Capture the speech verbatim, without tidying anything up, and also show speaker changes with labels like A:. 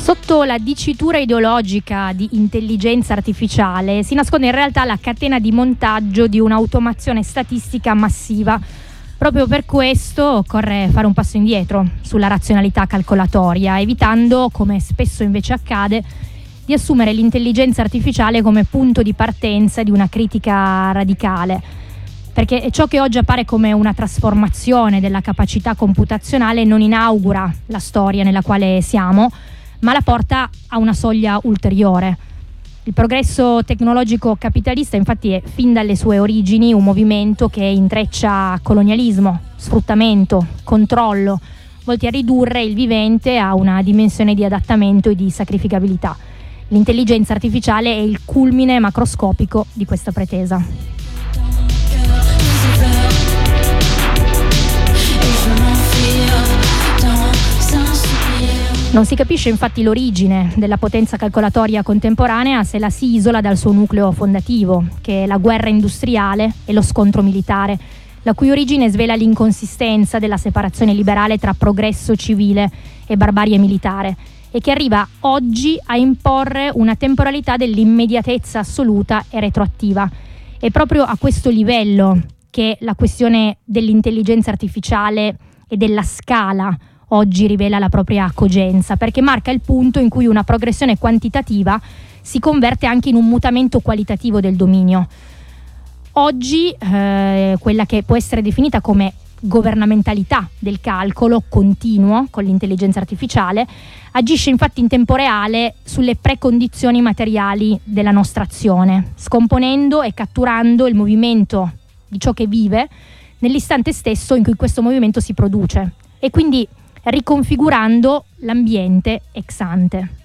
A: Sotto la dicitura ideologica di intelligenza artificiale si nasconde in realtà la catena di montaggio di un'automazione statistica massiva. Proprio per questo occorre fare un passo indietro sulla razionalità calcolatoria, evitando, come spesso invece accade, di assumere l'intelligenza artificiale come punto di partenza di una critica radicale. Perché ciò che oggi appare come una trasformazione della capacità computazionale non inaugura la storia nella quale siamo, ma la porta a una soglia ulteriore. Il progresso tecnologico capitalista infatti è fin dalle sue origini un movimento che intreccia colonialismo, sfruttamento, controllo, volti a ridurre il vivente a una dimensione di adattamento e di sacrificabilità. L'intelligenza artificiale è il culmine macroscopico di questa pretesa. Non si capisce infatti l'origine della potenza calcolatoria contemporanea se la si isola dal suo nucleo fondativo, che è la guerra industriale e lo scontro militare, la cui origine svela l'inconsistenza della separazione liberale tra progresso civile e barbarie militare, e che arriva oggi a imporre una temporalità dell'immediatezza assoluta e retroattiva. È proprio a questo livello che la questione dell'intelligenza artificiale e della scala oggi rivela la propria cogenza, perché marca il punto in cui una progressione quantitativa si converte anche in un mutamento qualitativo del dominio. Oggi eh, quella che può essere definita come governamentalità del calcolo continuo con l'intelligenza artificiale agisce infatti in tempo reale sulle precondizioni materiali della nostra azione, scomponendo e catturando il movimento di ciò che vive nell'istante stesso in cui questo movimento si produce, e quindi riconfigurando l'ambiente ex ante.